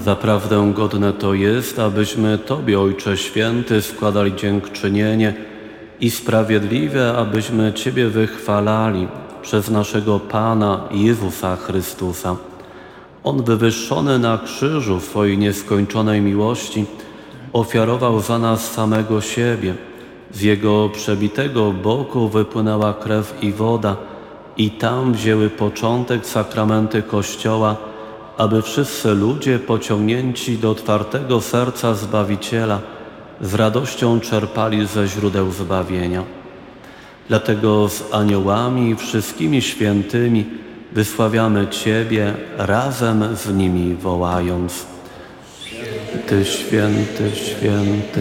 Zaprawdę godne to jest, abyśmy Tobie, Ojcze Święty, składali dziękczynienie i sprawiedliwe, abyśmy Ciebie wychwalali przez naszego Pana Jezusa Chrystusa. On wywyższony na krzyżu w swojej nieskończonej miłości ofiarował za nas samego siebie. Z Jego przebitego boku wypłynęła krew i woda i tam wzięły początek sakramenty Kościoła, aby wszyscy ludzie pociągnięci do otwartego serca Zbawiciela z radością czerpali ze źródeł zbawienia. Dlatego z aniołami i wszystkimi świętymi wysławiamy Ciebie, razem z nimi wołając: Ty święty, święty,